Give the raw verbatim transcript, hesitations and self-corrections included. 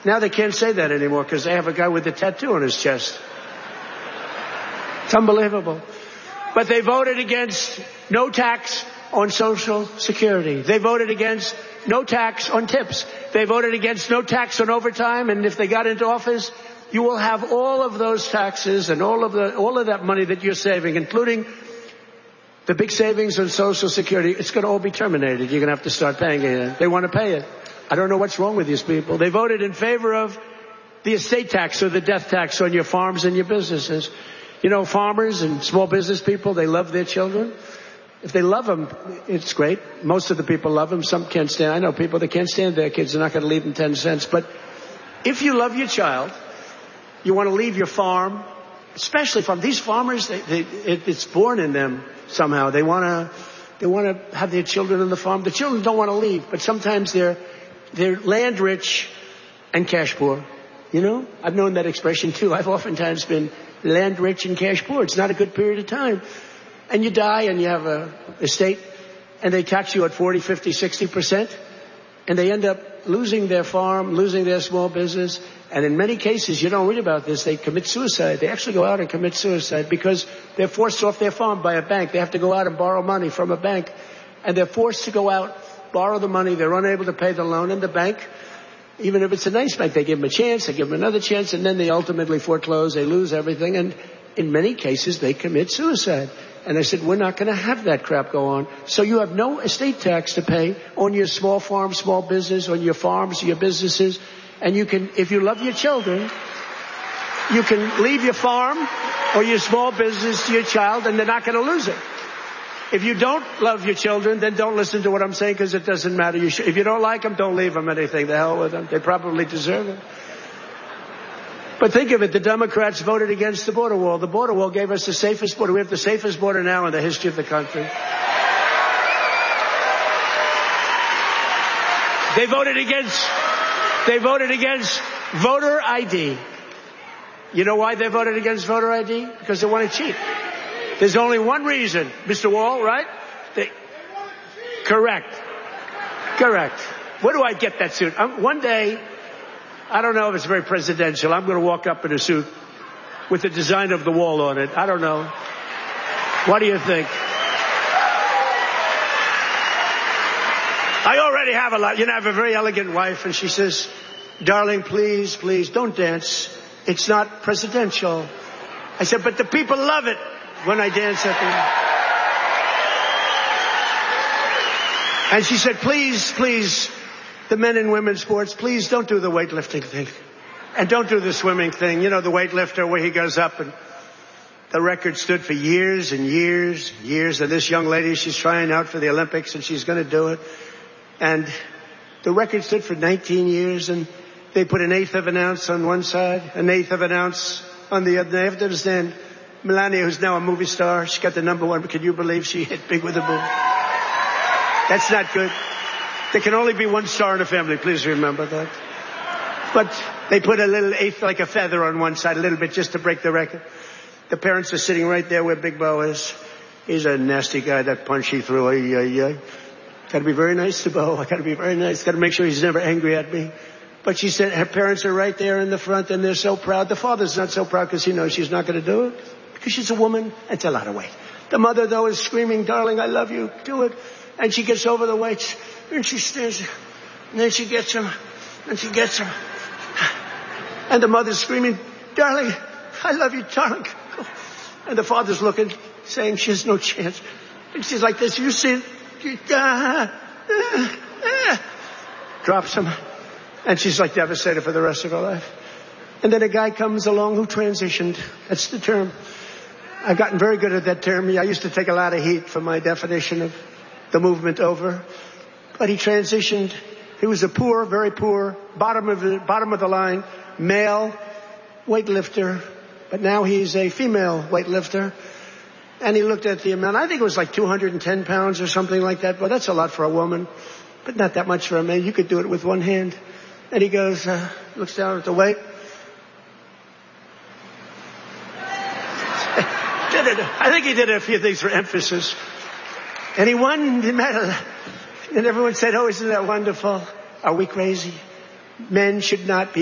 Now they can't say that anymore because they have a guy with a tattoo on his chest. It's unbelievable. But they voted against no tax on Social Security. They voted against no tax on tips. They voted against no tax on overtime. And if they got into office, you will have all of those taxes and all of the all of that money that you're saving, including the big savings on Social Security. It's going to all be terminated. You're going to have to start paying it. They want to pay it. I don't know what's wrong with these people. They voted in favor of the estate tax or the death tax on your farms and your businesses. You know, farmers and small business people, they love their children. If they love them, it's great. Most of the people love them. Some can't stand. I know people that can't stand their kids. They're not going to leave them ten cents. But if you love your child, you want to leave your farm, especially from these farmers, they, they, it, it's born in them somehow. They want to, they want to have their children on the farm. The children don't want to leave, but sometimes they're, they're land rich and cash poor. You know, I've known that expression too. I've oftentimes been land rich and cash poor. It's not a good period of time. And you die and you have a estate and they tax you at forty, fifty, sixty percent and they end up losing their farm, losing their small business. And in many cases, you don't read about this, they commit suicide. They actually go out and commit suicide because they're forced off their farm by a bank. They have to go out and borrow money from a bank. And they're forced to go out, borrow the money. They're unable to pay the loan. And the bank, even if it's a nice bank, they give them a chance, they give them another chance, and then they ultimately foreclose. They lose everything. And in many cases, they commit suicide. And I said, we're not going to have that crap go on. So you have no estate tax to pay on your small farm, small business, on your farms, your businesses. And you can, if you love your children, you can leave your farm or your small business to your child and they're not going to lose it. If you don't love your children, then don't listen to what I'm saying because it doesn't matter. You should, if you don't like them, don't leave them anything. The hell with them. They probably deserve it. But think of it, the Democrats voted against the border wall. The border wall gave us the safest border. We have the safest border now in the history of the country. They voted against, they voted against voter I D. You know why they voted against voter I D? Because they want to cheat. There's only one reason, Mister Wall, right? They, correct. Correct. Where do I get that suit? Um, one day, I don't know if it's very presidential. I'm going to walk up in a suit with the design of the wall on it. I don't know. What do you think? I already have a lot. You know, I have a very elegant wife, and she says, darling, please, please, don't dance. It's not presidential. I said, but the people love it when I dance at them. And she said, please, please, the men and women sports, please don't do the weightlifting thing. And don't do the swimming thing. You know, the weightlifter where he goes up and the record stood for years and years, years. And this young lady, she's trying out for the Olympics and she's going to do it. And the record stood for nineteen years and they put an eighth of an ounce on one side, an eighth of an ounce on the other. They have to understand, Melania, who's now a movie star, she got the number one, but can you believe she hit big with a boom? That's not good. There can only be one star in a family, please remember that. But they put a little eighth, like a feather on one side, a little bit, just to break the record. The parents are sitting right there where Big Bo is. He's a nasty guy, that punch he threw. Ay, ay, ay. Gotta be very nice to Bo. I gotta be very nice. Gotta make sure he's never angry at me. But she said her parents are right there in the front and they're so proud. The father's not so proud because he knows she's not going to do it. Because she's a woman. It's a lot of weight. The mother, though, is screaming, darling, I love you. Do it. And she gets over the weights. And she stands. And then she gets him. And she gets him. And the mother's screaming, darling, I love you, darling. And the father's looking, saying she has no chance. And she's like this. You see, uh, uh, uh, drops him. And she's like devastated for the rest of her life. And then a guy comes along who transitioned. That's the term. I've gotten very good at that term. I used to take a lot of heat for my definition of the movement over. But he transitioned. He was a poor, very poor, bottom of the, bottom of the line, male weightlifter. But now he's a female weightlifter. And he looked at the amount. I think it was like two hundred ten pounds or something like that. Well, that's a lot for a woman, but not that much for a man. You could do it with one hand. And he goes, uh, looks down at the weight. Did it. I think he did a few things for emphasis. And he won the medal. And everyone said, oh, isn't that wonderful? Are we crazy? Men should not be